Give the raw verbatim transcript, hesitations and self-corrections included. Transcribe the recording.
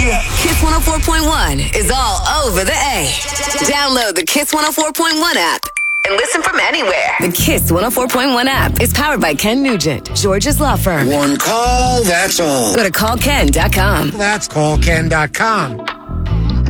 Yeah. Kiss one oh four point one is all over the A. Download the Kiss one oh four point one app and listen from anywhere. The Kiss one oh four point one app is powered by Ken Nugent, George's law firm. One call, that's all. Go to call ken dot com. That's call ken dot com.